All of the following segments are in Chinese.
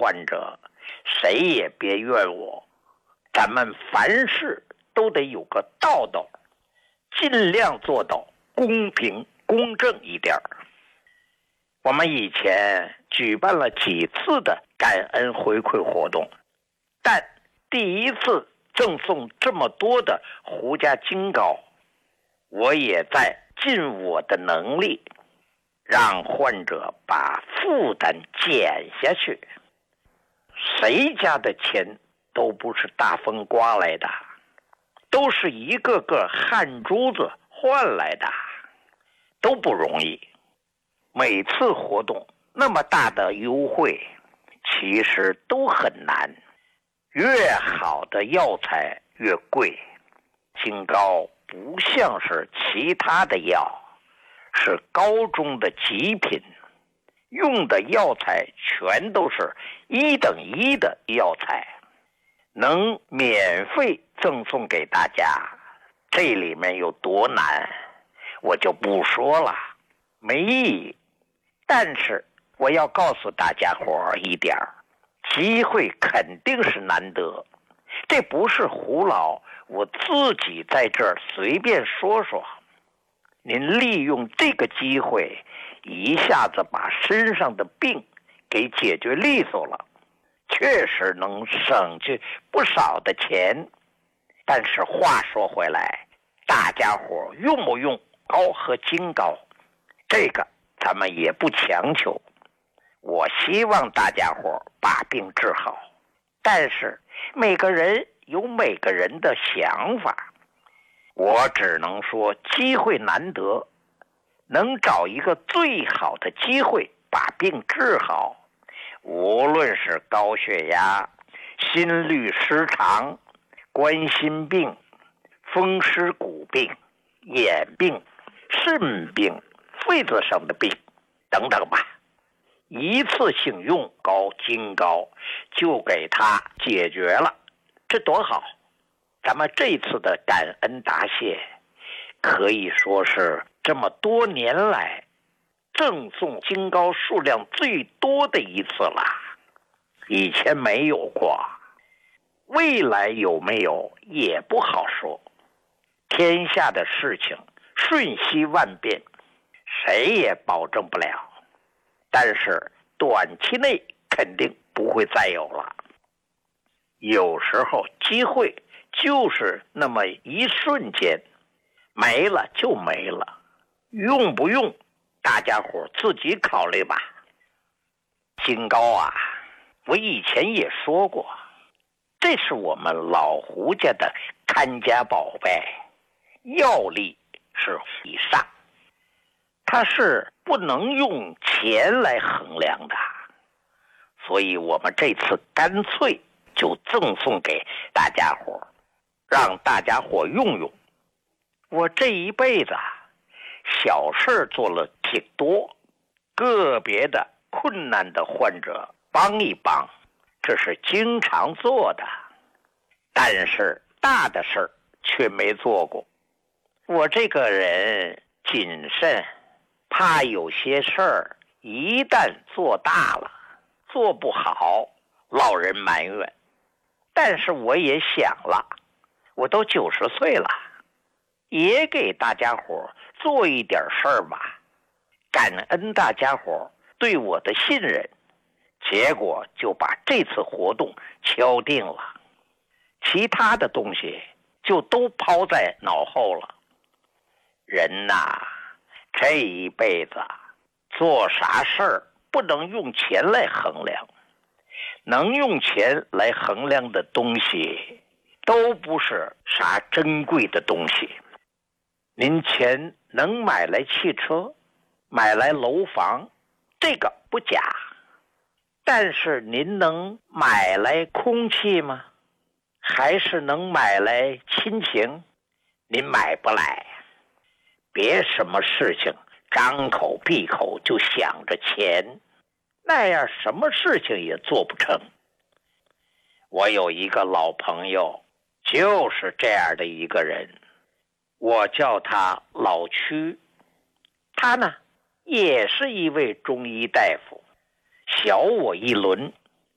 患者，谁也别怨我。咱们凡事都得有个道道，尽量做到公平公正一点。我们以前举办了几次的感恩回馈活动，但第一次赠送这么多的胡家金膏，我也在尽我的能力让患者把负担减下去。谁家的钱都不是大风刮来的，都是一个个汗珠子换来的，都不容易。每次活动那么大的优惠，其实都很难。越好的药材越贵，金膏不像是其他的药，是高中的极品，用的药材全都是1等1的药材，能免费赠送给大家，这里面有多难我就不说了，没意义。但是我要告诉大家伙一点，机会肯定是难得，这不是胡老我自己在这儿随便说说。您利用这个机会一下子把身上的病给解决利索了，确实能省去不少的钱。但是话说回来，大家伙用不用膏和金膏，这个咱们也不强求。我希望大家伙把病治好，但是每个人有每个人的想法，我只能说机会难得，能找一个最好的机会把病治好，无论是高血压、心律失常、冠心病、风湿骨病、眼病、肾病、肺子上的病等等吧，一次性用膏金膏就给他解决了，这多好。咱们这次的感恩答谢可以说是这么多年来赠送金膏数量最多的一次了，以前没有过，未来有没有也不好说。天下的事情瞬息万变，谁也保证不了，但是短期内肯定不会再有了。有时候机会就是那么一瞬间，没了就没了，用不用大家伙自己考虑吧。金膏啊，我以前也说过，这是我们老胡家的看家宝贝，药力是以上，它是不能用钱来衡量的，所以我们这次干脆就赠送给大家伙，让大家伙用用。我这一辈子小事做了挺多，个别的困难的患者帮一帮，这是经常做的，但是大的事儿却没做过。我这个人谨慎，怕有些事儿一旦做大了，做不好，落人埋怨。但是我也想了，我都90岁了，也给大家伙做一点事儿吧，感恩大家伙对我的信任，结果就把这次活动敲定了，其他的东西就都抛在脑后了。人呐，这一辈子做啥事儿不能用钱来衡量，能用钱来衡量的东西都不是啥珍贵的东西。您钱能买来汽车，买来楼房，这个不假，但是您能买来空气吗？还是能买来亲情？您买不来。别什么事情张口闭口就想着钱，那样什么事情也做不成。我有一个老朋友，就是这样的一个人，我叫他老屈。他呢，也是一位中医大夫，小我一轮，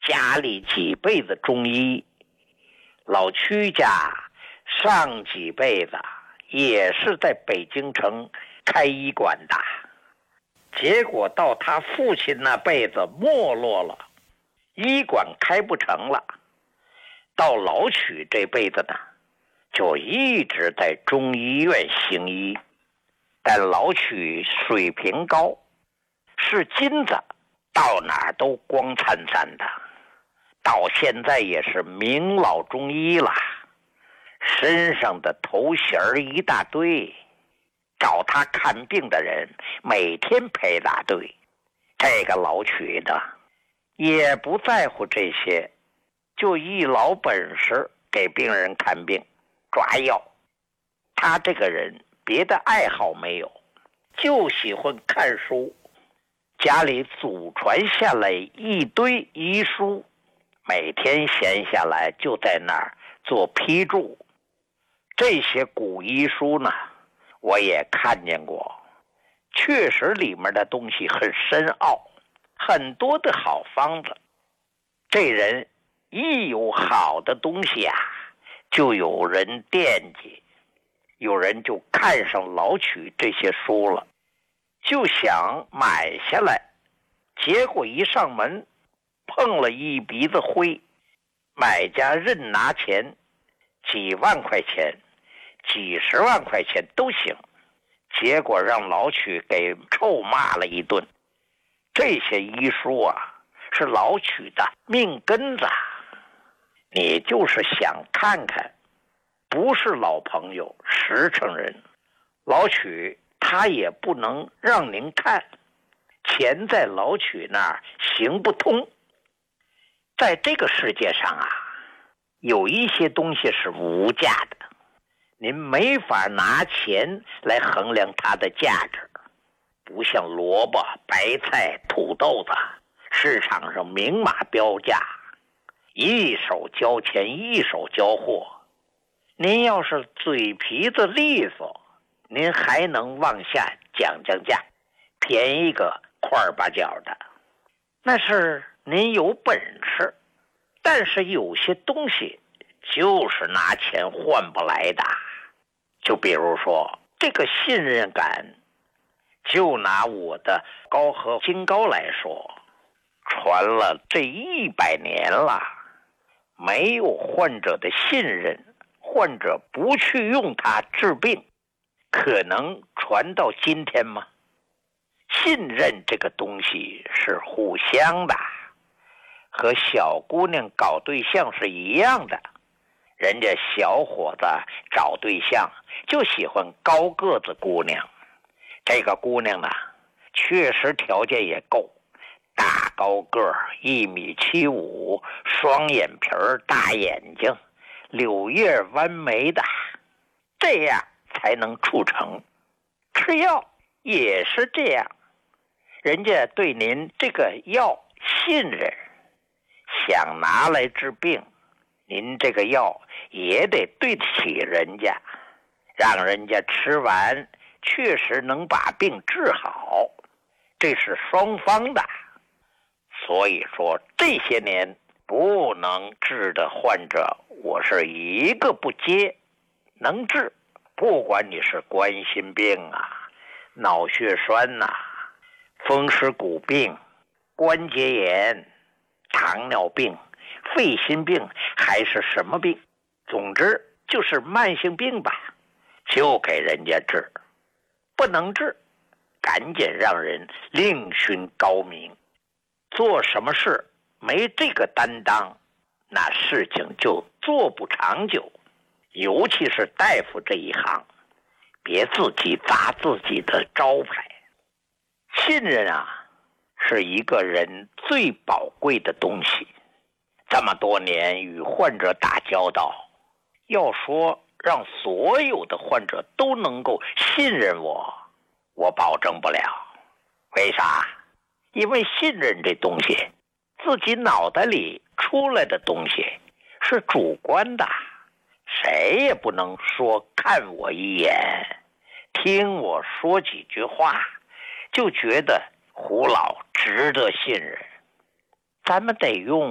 家里几辈子中医，老曲家上几辈子也是在北京城开医馆的，结果到他父亲那辈子没落了，医馆开不成了，到老曲这辈子呢，就一直在中医院行医。但老曲水平高，是金子，到哪儿都光灿灿的，到现在也是名老中医了，身上的头衔一大堆，找他看病的人每天排大队。这个老曲的也不在乎这些，就一老本事给病人看病抓药。他这个人别的爱好没有，就喜欢看书，家里祖传下来一堆医书，每天闲下来就在那儿做批注。这些古医书呢，我也看见过，确实里面的东西很深奥，很多的好方子。这人一有好的东西啊，就有人惦记，有人就看上老曲这些书了，就想买下来，结果一上门碰了一鼻子灰，买家任拿钱，几万块钱几十万块钱都行，结果让老曲给臭骂了一顿。这些医书啊，是老曲的命根子，你就是想看看，不是老朋友实诚人，老曲他也不能让您看，钱在老曲那儿行不通。在这个世界上啊，有一些东西是无价的，您没法拿钱来衡量它的价值，不像萝卜、白菜、土豆子，市场上明码标价，一手交钱一手交货。您要是嘴皮子利索，您还能往下讲价，便宜个块八角的，那是您有本事。但是有些东西就是拿钱换不来的，就比如说这个信任感，就拿我的高和金膏来说，传了这100年了，没有患者的信任，患者不去用它治病，可能传到今天吗？信任这个东西是互相的，和小姑娘搞对象是一样的，人家小伙子找对象就喜欢高个子姑娘，这个姑娘呢，确实条件也够，大高个1.75米，双眼皮大眼睛，柳叶弯眉的，这样才能促成。吃药也是这样，人家对您这个药信任，想拿来治病，您这个药也得对得起人家，让人家吃完确实能把病治好，这是双方的。所以说这些年不能治的患者，我是一个不接，能治，不管你是冠心病啊、脑血栓啊、风湿骨病、关节炎、糖尿病、肺心病还是什么病，总之就是慢性病吧，就给人家治。不能治，赶紧让人另寻高明。做什么事没这个担当，那事情就做不长久。尤其是大夫这一行，别自己砸自己的招牌。信任啊，是一个人最宝贵的东西。这么多年与患者打交道，要说让所有的患者都能够信任我，我保证不了。为啥？因为信任这东西，自己脑袋里出来的东西是主观的，谁也不能说看我一眼，听我说几句话，就觉得胡老值得信任。咱们得用